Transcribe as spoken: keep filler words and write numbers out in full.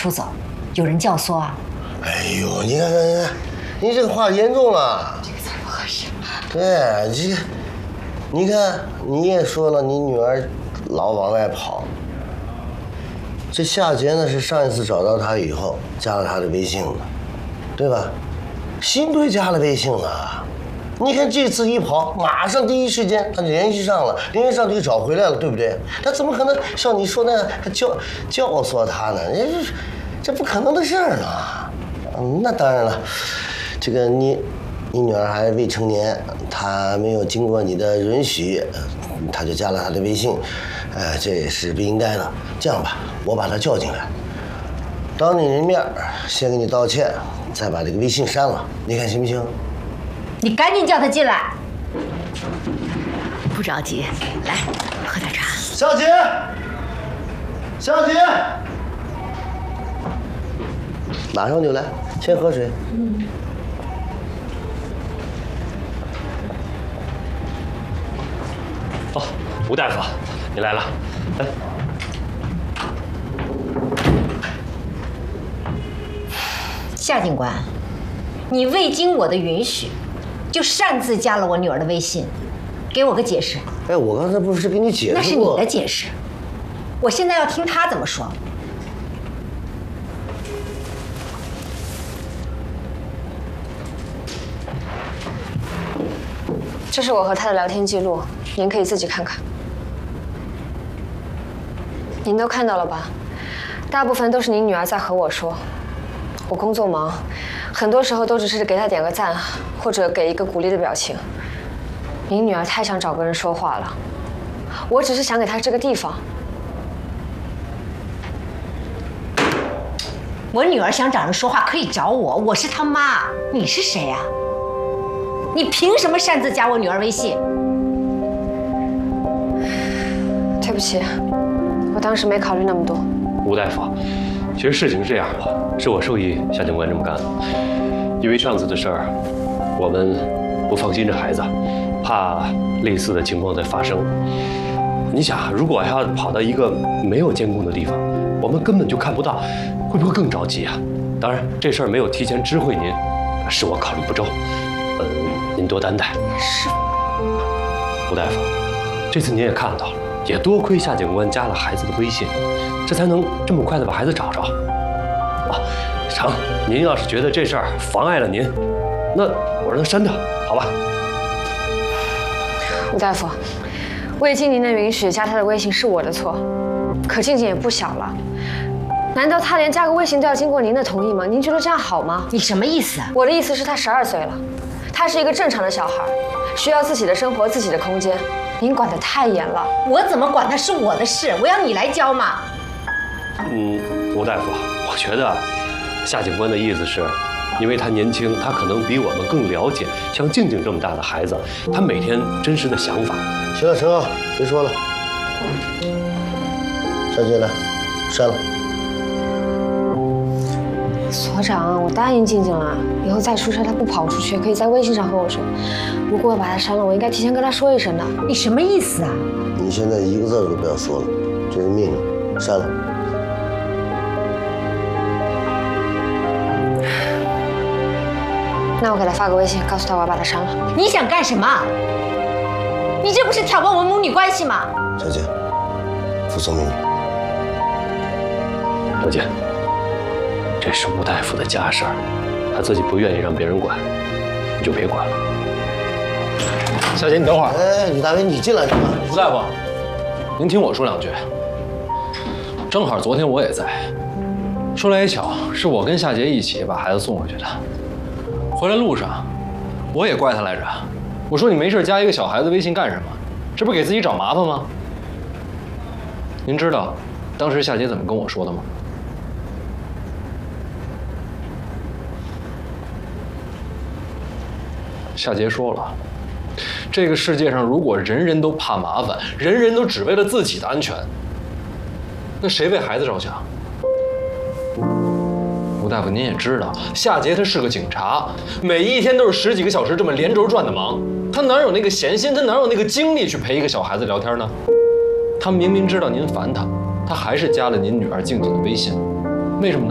出走，有人教唆啊。 哎呦，你看看你看，你这个话严重了。 这个词不合适。 对，这个，你看你也说了，你女儿老往外跑。这夏杰呢是上一次找到她以后加了她的微信的，对吧？新队加了微信了。你看这次一跑，马上第一时间他就联系上了，联系上就找回来了，对不对？他怎么可能像你说那样还教教唆他呢？这这不可能的事儿呢。嗯，那当然了，这个你你女儿还未成年，她没有经过你的允许，她就加了他的微信，呃，这也是不应该的。这样吧，我把她叫进来，当你人面先给你道歉，再把这个微信删了，你看行不行？ 你赶紧叫他进来。 不着急，来喝点茶。 小姐，小姐，马上就来，先喝水。嗯。 哦，吴大夫，你来了，来。 夏警官，你未经我的允许，就擅自加了我女儿的微信，给我个解释。 哎，我刚才不是给你解释过？ 那是你的解释，我现在要听他怎么说。 这是我和他的聊天记录，您可以自己看看。您都看到了吧？大部分都是您女儿在和我说。我工作忙，很多时候都只是给她点个赞，或者给一个鼓励的表情。您女儿太想找个人说话了，我只是想给她这个地方。 我女儿想找人说话可以找我，我是她妈，你是谁呀？你凭什么擅自加我女儿微信？ 对不起，我当时没考虑那么多。 吴大夫，其实事情是这样的，是我授意夏警官这么干的。因为上次的事儿，我们不放心这孩子，怕类似的情况再发生。你想，如果要跑到一个没有监控的地方，我们根本就看不到，会不会更着急啊？当然，这事儿没有提前知会您，是我考虑不周。呃，您多担待。 是。 吴大夫，这次您也看到了，也多亏夏警官加了孩子的微信，这才能这么快的把孩子找着。啊，成，您要是觉得这事儿妨碍了您，那我让他删掉，好吧？ 吴大夫，未经您的允许加他的微信是我的错，可静静也不小了，难道他连加个微信都要经过您的同意吗？您觉得这样好吗？ 你什么意思啊？ 我的意思是，他十二岁了，他是一个正常的小孩，需要自己的生活、自己的空间。您管得太严了。 我怎么管他是我的事，我要你来教嘛。 嗯，吴大夫，我觉得夏警官的意思是，因为他年轻，他可能比我们更了解像静静这么大的孩子，他每天真实的想法。 行了，成啊，别说了。小姐来，删了。 所长，我答应静静了，以后再出差她不跑出去，可以在微信上和我说。如果我把她删了，我应该提前跟她说一声的。 你什么意思啊？ 你现在一个字都不要说了，这是命令，删了。 那我给她发个微信，告诉她我要把她删了。 你想干什么？你这不是挑拨我们母女关系吗？ 小姐，服从命令。 小姐。这是吴大夫的家事儿，他自己不愿意让别人管，你就别管了。 小姐，你等会儿。 哎，李大为，你进来干嘛？ 吴大夫，您听我说两句。正好昨天我也在，说来也巧，是我跟夏杰一起把孩子送回去的。回来路上，我也怪他来着。我说你没事加一个小孩子微信干什么？这不是给自己找麻烦吗？您知道当时夏杰怎么跟我说的吗？夏杰说了，这个世界上如果人人都怕麻烦，人人都只为了自己的安全，那谁为孩子着想？吴大夫，您也知道，夏杰他是个警察，每一天都是十几个小时这么连轴转的忙，他哪有那个闲心，他哪有那个精力去陪一个小孩子聊天呢？他明明知道您烦他，他还是加了您女儿静静的微信，为什么呢？